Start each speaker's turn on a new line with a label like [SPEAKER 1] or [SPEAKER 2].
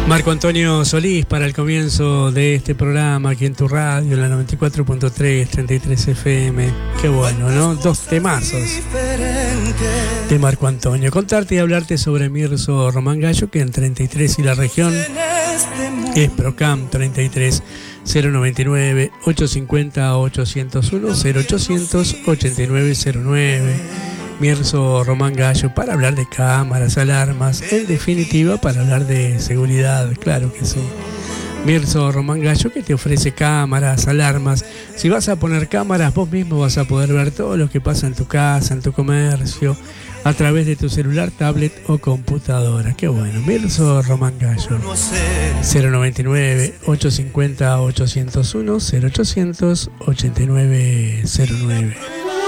[SPEAKER 1] Marco Antonio Solís para el comienzo de este programa aquí en tu radio, en la 94.3, 33 FM. Qué bueno, ¿no? Dos temazos de Marco Antonio. Contarte y hablarte sobre Mirzo Román Gallo, que en 33 y la región es Procam 33 099 850 801 0800 8909. Mirzo Román Gallo, para hablar de cámaras, alarmas, en definitiva para hablar de seguridad, claro que sí. Mirzo Román Gallo, que te ofrece cámaras, alarmas. Si vas a poner cámaras, vos mismo vas a poder ver todo lo que pasa en tu casa, en tu comercio, a través de tu celular, tablet o computadora. Qué bueno. Mirzo Román Gallo, 099 850 801 0800 8909.